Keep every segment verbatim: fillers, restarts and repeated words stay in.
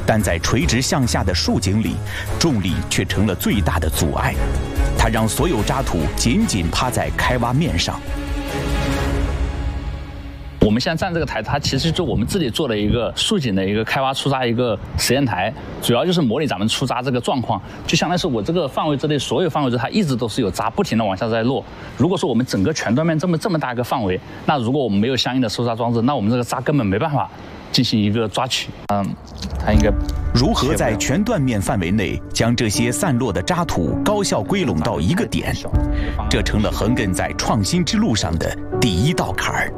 但在垂直向下的竖井里，重力却成了最大的阻碍，它让所有渣土紧紧趴在开挖面上。 我们现在站这个台，它其实就我们自己做的一个竖井的一个开挖出渣一个实验台，主要就是模拟咱们出渣这个状况，就相当于是我这个范围之内所有范围之内，它一直都是有渣不停的往下在落。如果说我们整个全断面这么这么大一个范围，那如果我们没有相应的收渣装置，那我们这个渣根本没办法进行一个抓取。嗯，它应该如何在全断面范围内将这些散落的渣土高效归拢到一个点，这成了横亘在创新之路上的第一道坎儿。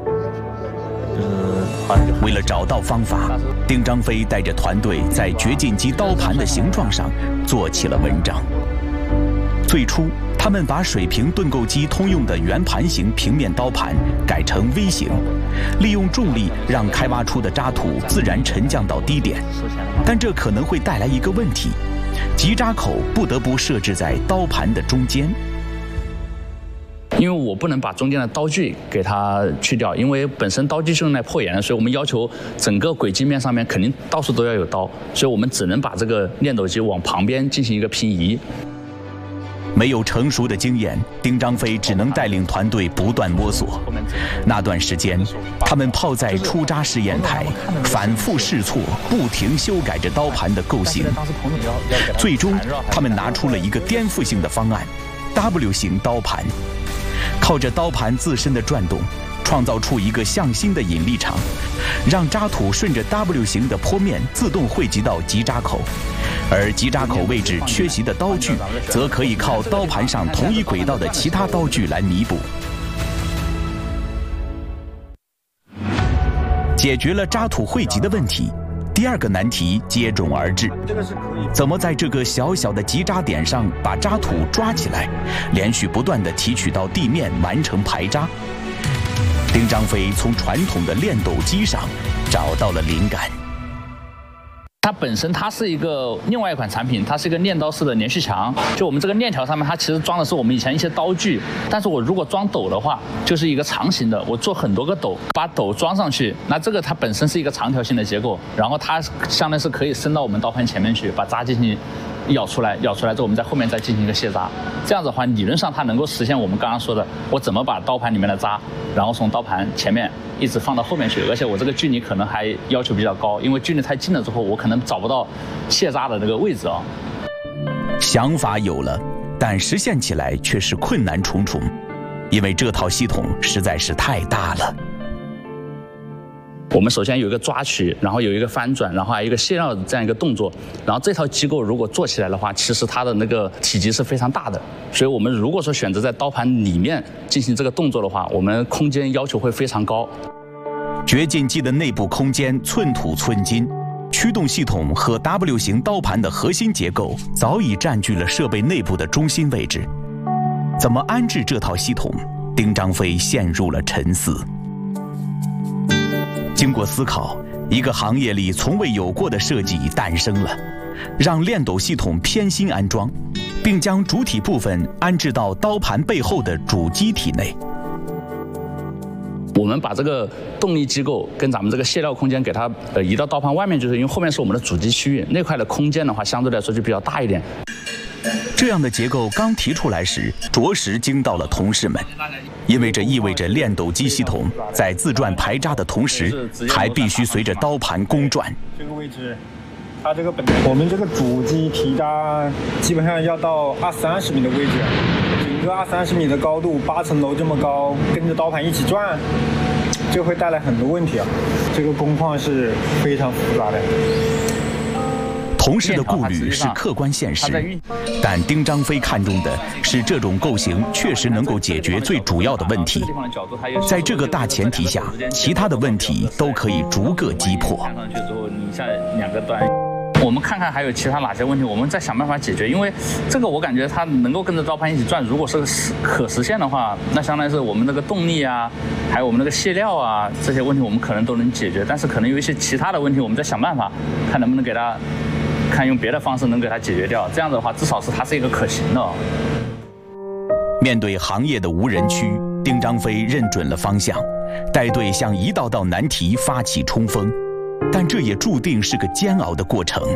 为了找到方法，丁章飞带着团队在掘进机刀盘的形状上做起了文章。最初，他们把水平盾构机通用的圆盘形平面刀盘改成 V 型，利用重力让开挖出的渣土自然沉降到低点。但这可能会带来一个问题：集渣口不得不设置在刀盘的中间。 因为我不能把中间的刀具给它去掉，因为本身刀具是用来破岩的，所以我们要求整个轨迹面上面肯定到处都要有刀，所以我们只能把这个链斗机往旁边进行一个平移。 没有成熟的经验，丁章飞只能带领团队不断摸索。那段时间，他们泡在出渣试验台，反复试错，不停修改着刀盘的构型。最终，他们拿出了一个颠覆性的方案 ：W 型刀盘。 靠着刀盘自身的转动，创造出一个向心的引力场，让渣土顺着 W 型的坡面自动汇集到集渣口，而集渣口位置缺席的刀具，则可以靠刀盘上同一轨道的其他刀具来弥补。解决了渣土汇集的问题。 第二个难题接踵而至，怎么在这个小小的集渣点上把渣土抓起来，连续不断地提取到地面，完成排渣？丁章飞从传统的链斗机上找到了灵感。 它本身它是一个另外一款产品，它是一个链刀式的连续墙。就我们这个链条上面，它其实装的是我们以前一些刀具。但是我如果装斗的话，就是一个长形的，我做很多个斗，把斗装上去。那这个它本身是一个长条形的结构，然后它相当于是可以伸到我们刀盘前面去，把渣进行舀出来，舀出来之后我们在后面再进行一个卸渣。这样子的话，理论上它能够实现我们刚刚说的，我怎么把刀盘里面的渣，然后从刀盘前面 一直放到后面去，而且我这个距离可能还要求比较高，因为距离太近了之后，我可能找不到卸渣的那个位置啊。 想法有了，但实现起来却是困难重重，因为这套系统实在是太大了。 我们首先有一个抓取，然后有一个翻转，然后还有一个卸料的这样一个动作。然后这套机构如果做起来的话，其实它的那个体积是非常大的。所以我们如果说选择在刀盘里面进行这个动作的话，我们空间要求会非常高。 掘进机的内部空间寸土寸金，驱动系统和 W 型刀盘的核心结构早已占据了设备内部的中心位置。怎么安置这套系统？丁章飞陷入了沉思。 经过思考，一个行业里从未有过的设计诞生了，让链斗系统偏心安装，并将主体部分安置到刀盘背后的主机体内。 我们把这个动力机构跟咱们这个卸料空间给它呃移到刀盘外面，就是因为后面是我们的主机区域，那块的空间的话相对来说就比较大一点。 这样的结构刚提出来时，着实惊到了同事们，因为这意味着链斗机系统在自转排渣的同时，还必须随着刀盘公转。 这个位置，它这个本我们这个主机提渣基本上要到二三十米的位置，整个二三十米的高度，八层楼这么高，跟着刀盘一起转，这会带来很多问题啊。这个工况是非常复杂的。 同事的顾虑是客观现实，但丁章飞看中的是这种构型确实能够解决最主要的问题。在这个大前提下，其他的问题都可以逐个击破。 看上去之后，你下两个端，我们看看还有其他哪些问题，我们再想办法解决。因为这个我感觉它能够跟着刀盘一起转，如果是实可实现的话，那相当于是我们那个动力啊，还有我们那个卸料啊这些问题，我们可能都能解决。但是可能有一些其他的问题，我们再想办法，看能不能给它。 看用别的方式能给它解决掉，这样的话，至少是它是一个可行的。 面对行业的无人区，丁章飞认准了方向，带队向一道道难题发起冲锋，但这也注定是个煎熬的过程。